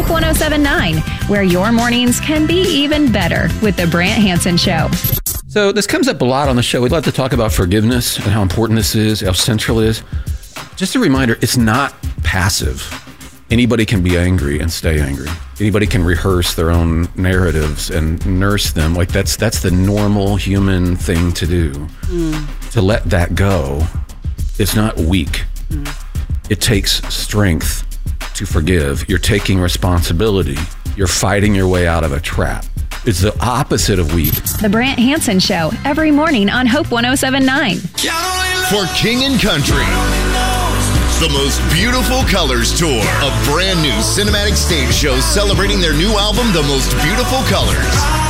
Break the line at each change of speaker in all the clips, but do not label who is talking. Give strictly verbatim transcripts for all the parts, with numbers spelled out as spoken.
Hope one oh seven point nine, where your mornings can be even better with The Brant Hansen Show.
So this comes up a lot on the show. We'd love to talk about forgiveness and how important this is, how central it is. Just a reminder, it's not passive. Anybody can be angry and stay angry. Anybody can rehearse their own narratives and nurse them. Like that's that's the normal human thing to do. Mm. To let that go, it's not weak. Mm. It takes strength to forgive. You're taking responsibility. You're fighting your way out of a trap. It's the opposite of weak.
The Brant Hansen Show, every morning on Hope one oh seven point nine.
For King and Country, the most beautiful colors tour, a brand new cinematic stage show celebrating their new album, The Most Beautiful Colors.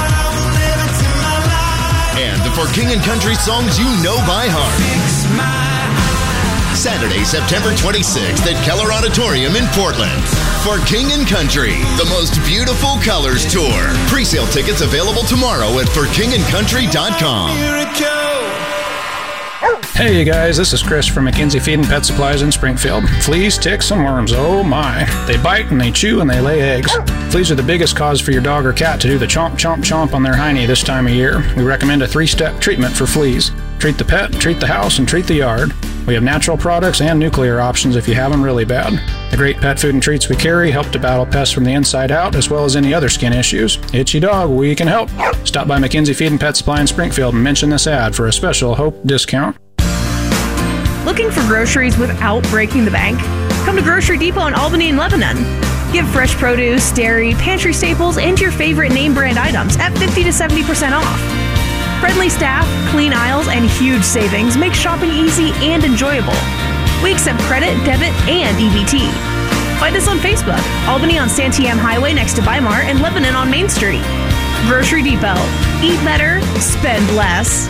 And the For King and Country songs you know by heart. Saturday, September twenty-sixth at Keller Auditorium in Portland. For King and Country, the most beautiful colors tour. Pre-sale tickets available tomorrow at for king and country dot com.
Hey you guys, this is Chris from McKenzie Feed and Pet Supplies in Springfield. Fleas, ticks, and worms, oh my. They bite and they chew and they lay eggs. Fleas are the biggest cause for your dog or cat to do the chomp, chomp, chomp on their hiney this time of year. We recommend a three-step treatment for fleas. Treat the pet, treat the house, and treat the yard. We have natural products and nuclear options if you have them really bad. The great pet food and treats we carry help to battle pests from the inside out, as well as any other skin issues. Itchy dog, we can help. Stop by McKenzie Feed and Pet Supply in Springfield and mention this ad for a special Hope discount.
Looking for groceries without breaking the bank? Come to Grocery Depot in Albany and Lebanon. Get fresh produce, dairy, pantry staples, and your favorite name brand items at fifty to seventy percent off. Friendly staff, clean aisles, and huge savings make shopping easy and enjoyable. We accept credit, debit, and E B T. Find us on Facebook, Albany on Santiam Highway next to Weimar, and Lebanon on Main Street. Grocery Depot. Eat better, spend less.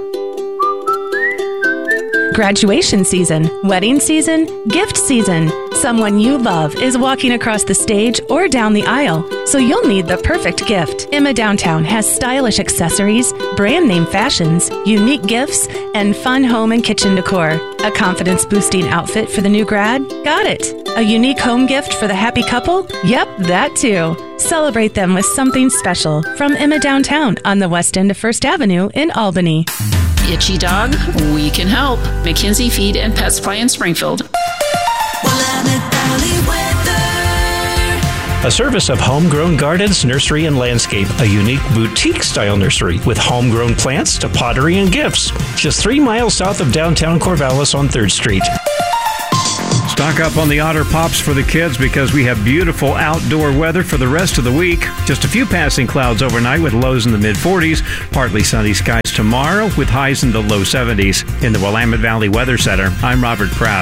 Graduation season, wedding season, gift season. Someone you love is walking across the stage or down the aisle, so you'll need the perfect gift. Emma Downtown has stylish accessories, brand name fashions, unique gifts, and fun home and kitchen decor. A confidence-boosting outfit for the new grad? Got it. A unique home gift for the happy couple? Yep, that too. Celebrate them with something special from Emma Downtown on the west end of First Avenue in Albany.
Itchy dog, we can help. McKenzie Feed and Pet Supply in Springfield.
A service of Homegrown Gardens, Nursery and Landscape, a unique boutique-style nursery with homegrown plants to pottery and gifts. Just three miles south of downtown Corvallis on third Street.
Stock up on the Otter Pops for the kids because we have beautiful outdoor weather for the rest of the week. Just a few passing clouds overnight with lows in the mid forties. Partly sunny skies tomorrow with highs in the low seventies. In the Willamette Valley Weather Center, I'm Robert Pratt.